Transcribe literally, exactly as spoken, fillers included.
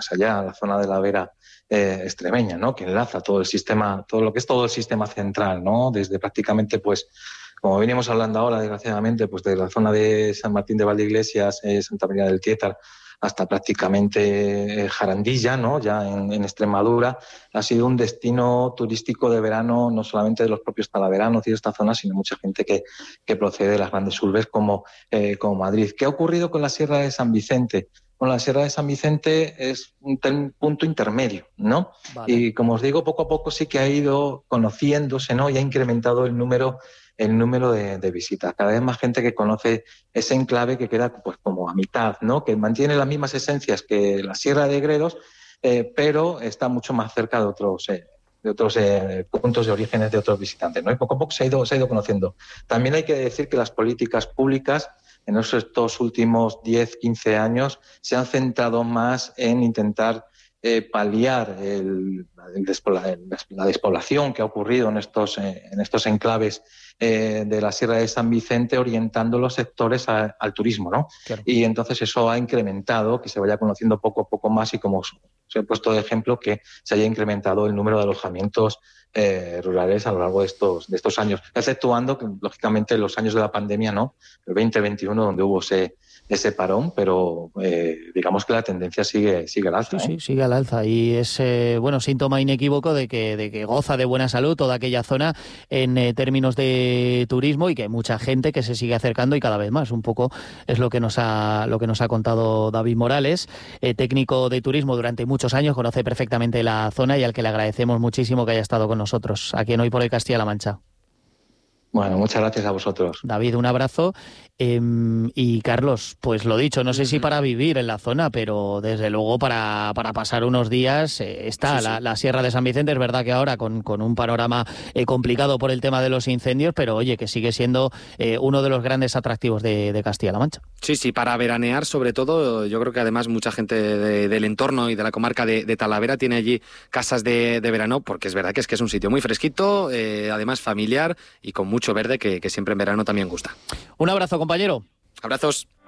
más allá, la zona de la Vera eh, extremeña, ¿no? Que enlaza todo el sistema, todo lo que es todo el sistema central, ¿no? Desde prácticamente, pues, como venimos hablando ahora, desgraciadamente, pues de la zona de San Martín de Valdeiglesias, eh, Santa María del Tietar, hasta prácticamente Jarandilla, ¿no? Ya en, en Extremadura, ha sido un destino turístico de verano, no solamente de los propios talaveranos y de esta zona, sino mucha gente que, que procede de las grandes urbes como, eh, como Madrid. ¿Qué ha ocurrido con la Sierra de San Vicente? Bueno, la Sierra de San Vicente es un ten, punto intermedio, ¿no? Vale. Y como os digo, poco a poco sí que ha ido conociéndose, ¿no? Y ha incrementado el número el número de, de visitas. Cada vez más gente que conoce ese enclave que queda pues como a mitad, ¿no? Que mantiene las mismas esencias que la Sierra de Gredos, eh, pero está mucho más cerca de otros, eh, de otros eh, puntos de orígenes de otros visitantes, ¿no? Y poco a poco se ha ido, se ha ido conociendo. También hay que decir que las políticas públicas en estos últimos diez, quince años se han centrado más en intentar Eh, paliar el, el despola, la despoblación que ha ocurrido en estos, eh, en estos enclaves eh, de la Sierra de San Vicente, orientando los sectores a, al turismo, ¿no? Claro. Y entonces eso ha incrementado, que se vaya conociendo poco a poco más y, como os he puesto de ejemplo, que se haya incrementado el número de alojamientos eh, rurales a lo largo de estos, de estos años, exceptuando que, lógicamente, los años de la pandemia, ¿no? El veinte veintiuno, donde hubo ese ese parón, pero eh, digamos que la tendencia sigue sigue al alza. Sí, ¿eh? sí, sigue al alza y es eh, bueno síntoma inequívoco de que de que goza de buena salud toda aquella zona en eh, términos de turismo y que hay mucha gente que se sigue acercando y cada vez más. Un poco es lo que nos ha lo que nos ha contado David Morales, eh, técnico de turismo durante muchos años, conoce perfectamente la zona y al que le agradecemos muchísimo que haya estado con nosotros aquí en Hoy por Hoy Castilla-La Mancha. Bueno, muchas gracias a vosotros. David, un abrazo. Eh, y Carlos, pues lo dicho, no sé si para vivir en la zona, pero desde luego para, para pasar unos días eh, está sí, la, sí. la Sierra de San Vicente. Es verdad que ahora con, con un panorama eh, complicado por el tema de los incendios, pero oye, que sigue siendo eh, uno de los grandes atractivos de, de Castilla-La Mancha. Sí, sí, para veranear sobre todo. Yo creo que además mucha gente de, del entorno y de la comarca de, de Talavera tiene allí casas de, de verano, porque es verdad que es que es un sitio muy fresquito, eh, además familiar y con mucho verde que, que siempre en verano también gusta. Un abrazo, compañero. Abrazos.